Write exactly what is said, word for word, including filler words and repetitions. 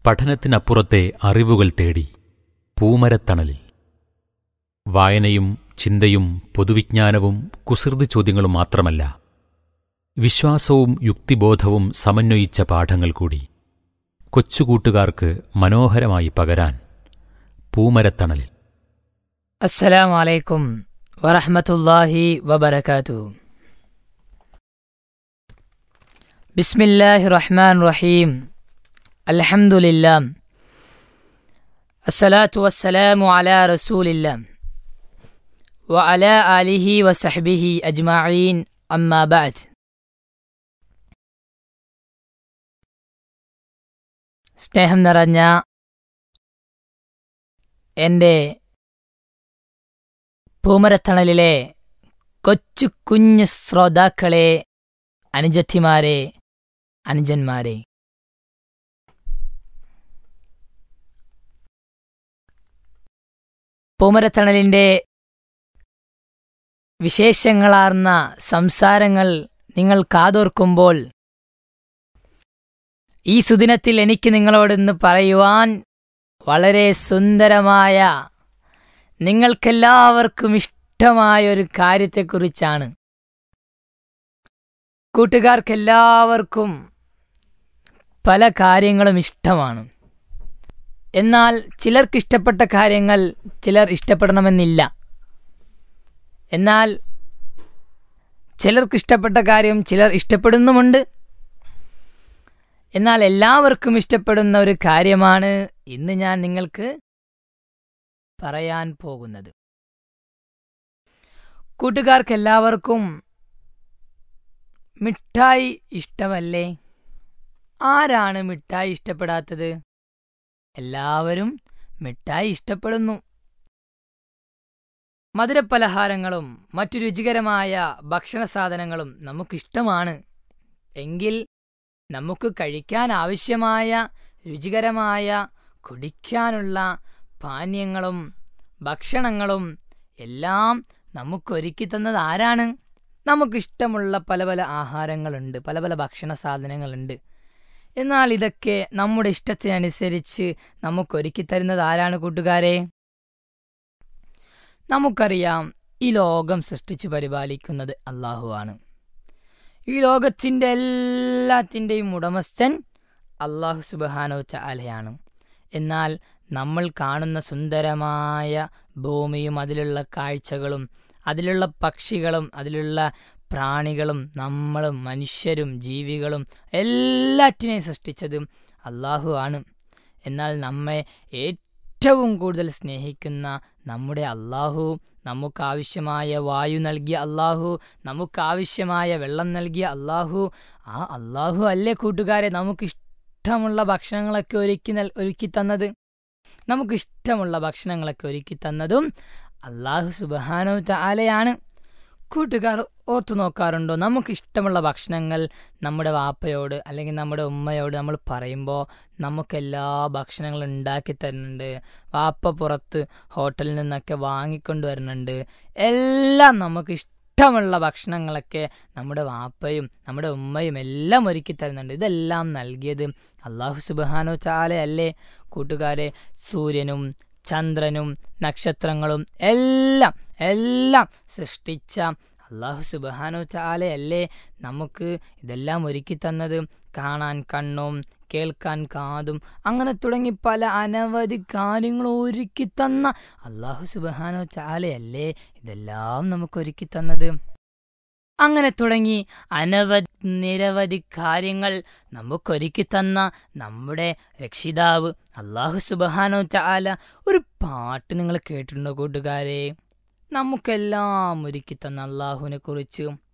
പഠനത്തിനപ്പുറത്തെ അറിവുകൾ തേടി പൂമരത്തണലിൽ. വായനയും ചിന്തയും പൊതുവിജ്ഞാനവും കുസൃതി ചോദ്യങ്ങളും മാത്രമല്ല, വിശ്വാസവും യുക്തിബോധവും സമന്വയിച്ച പാഠങ്ങൾ കൂടി കൊച്ചുകൂട്ടുകാർക്ക് മനോഹരമായി പകരാൻ പൂമരത്തണലിൽ. അസ്സലാമു അലൈക്കും വറഹ്മത്തുള്ളാഹി വബറകാതുഹു. ബിസ്മില്ലാഹിർ റഹ്മാനിർ റഹീം. അൽഹംദുലില്ലാഹ് അസ്സലാത്തു വസ്സലാമു അലാ റസൂലില്ലാഹ് വഅലാ ആലിഹി വസഹ്ബിഹി അജ്മഈൻ. അമ്മാ ബഅദ്. സ്നേഹം നിറഞ്ഞ എൻ്റെ പൂമരത്തണലിലെ കൊച്ചു കുഞ്ഞു ശ്രോതാക്കളെ, അനുജത്തിമാരെ, അനുജന്മാരെ, പൂമരത്തണലിൻ്റെ വിശേഷങ്ങളാർന്ന സംസാരങ്ങൾ നിങ്ങൾ കാതോർക്കുമ്പോൾ ഈ സുദിനത്തിൽ എനിക്ക് നിങ്ങളോടിന്ന് പറയുവാൻ വളരെ സുന്ദരമായ, നിങ്ങൾക്കെല്ലാവർക്കും ഇഷ്ടമായ ഒരു കാര്യത്തെക്കുറിച്ചാണ്. കൂട്ടുകാർക്കെല്ലാവർക്കും പല കാര്യങ്ങളും ഇഷ്ടമാണ്. എന്നാൽ ചിലർക്കിഷ്ടപ്പെട്ട കാര്യങ്ങൾ ചിലർ ഇഷ്ടപ്പെടണമെന്നില്ല. എന്നാൽ ചിലർക്കിഷ്ടപ്പെട്ട കാര്യം ചിലർ ഇഷ്ടപ്പെടുന്നുമുണ്ട്. എന്നാൽ എല്ലാവർക്കും ഇഷ്ടപ്പെടുന്ന ഒരു കാര്യമാണ് ഇന്ന് ഞാൻ നിങ്ങൾക്ക് പറയാൻ പോകുന്നത്. കൂട്ടുകാർക്കെല്ലാവർക്കും മിഠായി ഇഷ്ടമല്ലേ? ആരാണ് മിഠായി ഇഷ്ടപ്പെടാത്തത്? എല്ലാവരും മിഠായി ഇഷ്ടപ്പെടുന്നു. മധുരപലഹാരങ്ങളും മറ്റു രുചികരമായ ഭക്ഷണ സാധനങ്ങളും നമുക്കിഷ്ടമാണ്. എങ്കിൽ നമുക്ക് കഴിക്കാൻ ആവശ്യമായ രുചികരമായ കുടിക്കാനുള്ള പാനീയങ്ങളും ഭക്ഷണങ്ങളും എല്ലാം നമുക്കൊരുക്കി തന്നത് ആരാണ്? നമുക്കിഷ്ടമുള്ള പല പല ആഹാരങ്ങളുണ്ട്, പല പല ഭക്ഷണ സാധനങ്ങളുണ്ട്. എന്നാൽ ഇതൊക്കെ നമ്മുടെ ഇഷ്ടത്തിനനുസരിച്ച് നമുക്കൊരുക്കി തരുന്നത് ആരാണ് കൂട്ടുകാരെ? നമുക്കറിയാം, ഈ ലോകം സൃഷ്ടിച്ച് പരിപാലിക്കുന്നത് അല്ലാഹു ആണ്. ഈ ലോകത്തിൻ്റെ എല്ലാത്തിൻ്റെയും ഉടമസ്ഥൻ അല്ലാഹു സുബ്ഹാനഹു തആലയാണ്. എന്നാൽ നമ്മൾ കാണുന്ന സുന്ദരമായ ഭൂമിയും അതിലുള്ള കാഴ്ചകളും അതിലുള്ള പക്ഷികളും അതിലുള്ള പ്രാണികളും നമ്മളും മനുഷ്യരും ജീവികളും എല്ലാറ്റിനെയും സൃഷ്ടിച്ചത് അല്ലാഹു ആണ്. എന്നാൽ നമ്മെ ഏറ്റവും കൂടുതൽ സ്നേഹിക്കുന്ന നമ്മുടെ അല്ലാഹു, നമുക്കാവശ്യമായ വായു നൽകിയ അല്ലാഹു, നമുക്കാവശ്യമായ വെള്ളം നൽകിയ അല്ലാഹു, ആ അല്ലാഹു അല്ലേ കൂട്ടുകാരെ നമുക്കിഷ്ടമുള്ള ഭക്ഷണങ്ങളൊക്കെ ഒരുക്കി നൽ ഒരുക്കി തന്നത്? നമുക്കിഷ്ടമുള്ള ഭക്ഷണങ്ങളൊക്കെ ഒരുക്കി തന്നതും അല്ലാഹു സുബ്ഹാനഹു തആലയാണ്. കൂട്ടുകാർ ഓർത്തു നോക്കാറുണ്ടോ? നമുക്കിഷ്ടമുള്ള ഭക്ഷണങ്ങൾ നമ്മുടെ വാപ്പയോട് അല്ലെങ്കിൽ നമ്മുടെ ഉമ്മയോട് നമ്മൾ പറയുമ്പോൾ നമുക്കെല്ലാ ഭക്ഷണങ്ങളും ഉണ്ടാക്കി തരുന്നുണ്ട്. വാപ്പ പുറത്ത് ഹോട്ടലിൽ നിന്നൊക്കെ വാങ്ങിക്കൊണ്ട് വരുന്നുണ്ട്. എല്ലാം നമുക്ക് ഇഷ്ടമുള്ള ഭക്ഷണങ്ങളൊക്കെ നമ്മുടെ വാപ്പയും നമ്മുടെ ഉമ്മയും എല്ലാം ഒരുക്കി തരുന്നുണ്ട്. ഇതെല്ലാം നൽകിയത് അല്ലാഹു സുബ്ഹാനഹു തആല അല്ലേ കൂട്ടുകാരെ? സൂര്യനും ചന്ദ്രനും നക്ഷത്രങ്ങളും എല്ലാം എല്ലാം സൃഷ്ടിച്ച അല്ലാഹു സുബ്ഹാനഹു തആല അല്ലേ നമുക്ക് ഇതെല്ലാം ഒരുക്കി തന്നത്? കാണാൻ കണ്ണും കേൾക്കാൻ കാതും അങ്ങനെ തുടങ്ങി പല അനവധി കാര്യങ്ങൾ ഒരുക്കി തന്ന അല്ലാഹു സുബ്ഹാനഹു തആല അല്ലേ ഇതെല്ലാം നമുക്ക് ഒരുക്കി തന്നത്? അങ്ങനെ തുടങ്ങി അനവധി നിരവധി കാര്യങ്ങൾ നമുക്കൊരുക്കി തന്ന നമ്മുടെ രക്ഷിതാവ് അല്ലാഹു സുബ്ഹാനഹു തആല. ഒരു പാട്ട് നിങ്ങൾ കേട്ടിട്ടുണ്ടോ കൂട്ടുകാരെ? നമുക്കെല്ലാം ഒരുക്കി തന്ന അല്ലാഹുവിനെ കുറിച്ച്